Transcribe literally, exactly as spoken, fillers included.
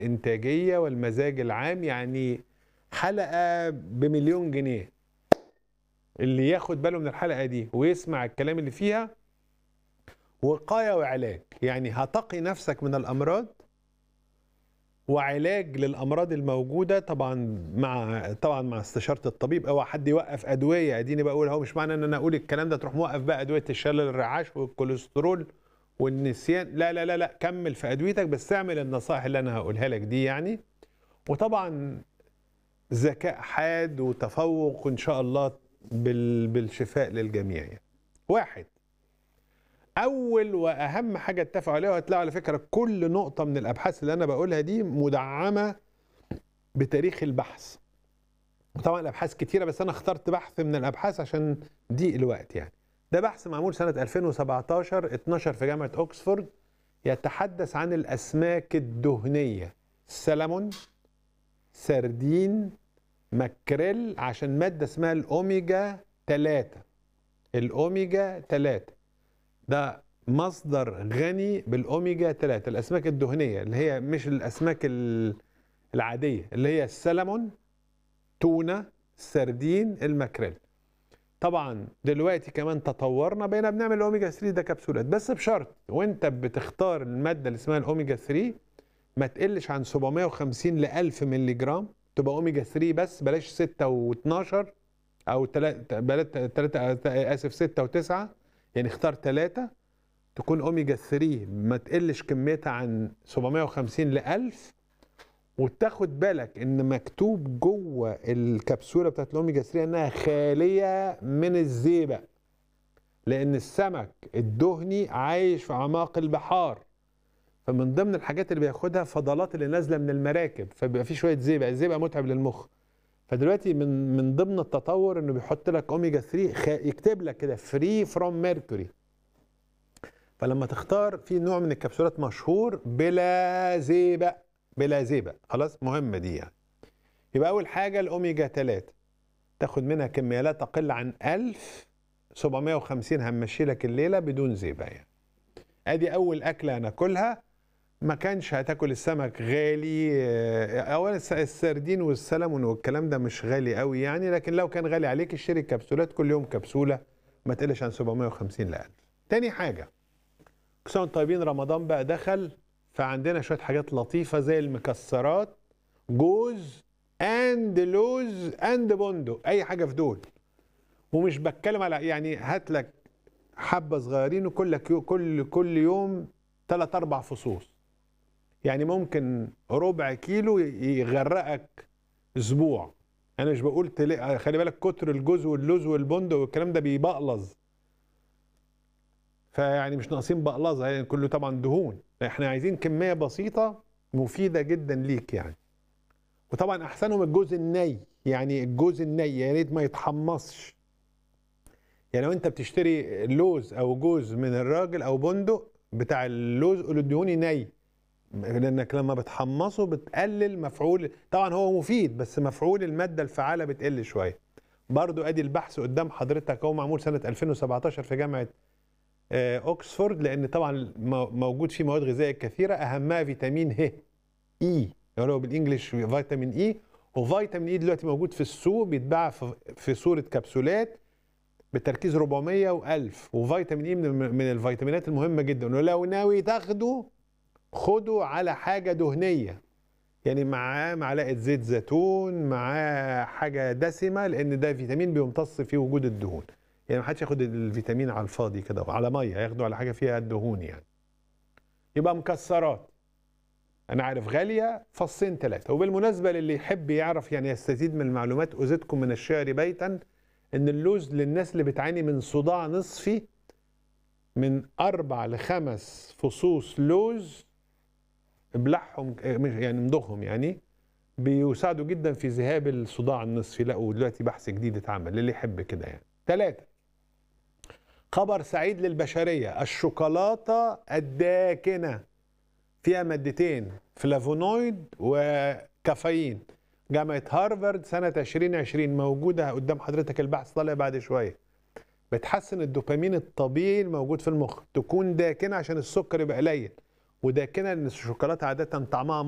الإنتاجية والمزاج العام، يعني حلقة بمليون جنيه. اللي ياخد باله من الحلقة دي ويسمع الكلام اللي فيها وقاية وعلاج، يعني هتقي نفسك من الأمراض وعلاج للأمراض الموجودة، طبعا مع طبعا مع استشارة الطبيب. اوعى حد يوقف أدوية، اديني بقول اهو، مش معنى ان انا اقول الكلام ده تروح موقف بقى أدوية الشلل الرعاش والكوليسترول والنسيان. لا لا لا لا، كمل في أدويتك، بس اعمل النصائح اللي انا هقولها لك دي يعني. وطبعا ذكاء حاد وتفوق ان شاء الله بال... بالشفاء للجميع يعني. واحد، اول واهم حاجه اتفقوا عليها، وهتلاقوا على فكره كل نقطه من الابحاث اللي انا بقولها دي مدعمه بتاريخ البحث. وطبعا الابحاث كتيره، بس انا اخترت بحث من الابحاث عشان ضيق الوقت يعني. ده بحث معمول سنه ألفين وسبعتاشر اتنشر في جامعه اوكسفورد، يتحدث عن الاسماك الدهنيه، سلمون، سردين، ماكريل، عشان ماده اسمها الاوميجا ثلاثة. الاوميجا ثلاثة ده مصدر غني بالاوميجا ثلاثة، الاسماك الدهنيه اللي هي مش الاسماك العاديه، اللي هي السلمون، تونه، سردين، الماكريل. طبعا دلوقتي كمان تطورنا، بقينا بنعمل الاوميجا ثلاثة ده كبسولات، بس بشرط وانت بتختار الماده اللي اسمها الاوميجا ثلاثة ما تقلش عن سبعمية وخمسين ل ألف مللي جرام، تبقى اوميجا ثلاثة بس، بلاش ستة واتناشر او تلاتة، اسف ستة وتسعة، يعني اختار ثلاثة تكون اوميجا ثلاثة ما تقلش كميتها عن سبعمية وخمسين ل ألف. وتاخد بالك ان مكتوب جوه الكبسوله بتاعت الاوميجا ثلاثة انها خاليه من الزئبق، لان السمك الدهني عايش في اعماق البحار، فمن ضمن الحاجات اللي بياخدها فضلات اللي نازله من المراكب، فبيبقى في شويه زئبق، الزئبق متعب للمخ. فدلوقتي من من ضمن التطور انه بيحط لك اوميجا ثلاثة، يكتب لك كده فري فروم ميركوري. فلما تختار في نوع من الكبسولات مشهور بلا زئبق، بلا زئبق، خلاص مهمه دي يعني. يبقى اول حاجه الاوميجا ثلاثة تاخد منها كميه لا تقل عن ألف وسبعمية وخمسين، همشي لك الليله بدون زئبق يعني. ادي اول اكله هناكلها. ما كانش هتاكل السمك غالي، اولا السردين والسلمون والكلام ده مش غالي قوي يعني، لكن لو كان غالي عليك اشتري الكبسولات كل يوم كبسوله ما تقلش عن سبعمية وخمسين ل ألف. تاني حاجه، كل سنه وانتم طيبين، رمضان بقى دخل، فعندنا شويه حاجات لطيفه زي المكسرات، جوز اند لوز اند بندق، اي حاجه في دول. ومش بتكلم على يعني هات لك حبه صغيرين وكل كل كل يوم ثلاث اربع فصوص، يعني ممكن ربع كيلو يغرقك اسبوع. انا مش بقول تل... خلي بالك كتر الجوز واللوز والبندق والكلام ده بيبقلظ، فيعني مش ناقصين بقلظه يعني، كله طبعا دهون. احنا عايزين كميه بسيطه مفيده جدا ليك يعني. وطبعا احسنهم الجوز الني، يعني الجوز الني يا ريت ما يتحمصش. يعني لو انت بتشتري لوز او جوز من الراجل او بندق بتاع اللوز، قول اديهوني ني، لانك لما بتحمصه بتقلل مفعول، طبعا هو مفيد بس مفعول الماده الفعاله بتقل شويه. برضو ادي البحث قدام حضرتك، هو معمول سنه ألفين وسبعتاشر في جامعه اوكسفورد، لان طبعا موجود فيه مواد غذائيه كثيره، اهمها فيتامين ه اي، اللي هو بالانجلش فيتامين اي. وفيتامين اي دلوقتي موجود في السوق، بيتباع في صوره كبسولات بتركيز أربعمية وألف. وفيتامين اي من, من الفيتامينات المهمه جدا، ولو ناوي تاخده خده على حاجه دهنيه، يعني معاه معلقه زيت زيتون، معاه حاجه دسمه، لان ده فيتامين بيمتص فيه وجود الدهون. يعني ما حدش ياخد الفيتامين على الفاضي كده على ميه، ياخده على حاجه فيها الدهون يعني. يبقى مكسرات انا عارف غاليه، فصين ثلاثه. وبالمناسبه للي يحب يعرف يعني يستزيد من المعلومات، ازيدكم من الشعر بيتا ان اللوز للناس اللي بتعاني من صداع نصفي، من اربع لخمس فصوص لوز ابلعهم يعني امضغهم يعني، بيساعدوا جدا في ذهاب الصداع النصفي. لا ودلوقتي بحث جديد اتعمل للي يحب كده يعني. ثلاثة، خبر سعيد للبشرية، الشوكولاتة الداكنة فيها مادتين، فلافونويد وكافيين. جامعة هارفارد سنة ألفين وعشرين، موجودة قدام حضرتك، البحث طالع بعد شوية. بتحسن الدوبامين الطبيعي الموجود في المخ، تكون داكنة عشان السكر يبقى قليل، وداكنة لأن الشوكولاتة عادة طعمها